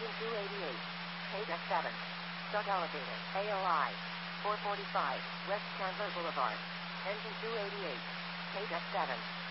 Engine 288. Page F7. Start elevator. AOI. 445. West Chandler Boulevard. Engine 288. Page F7.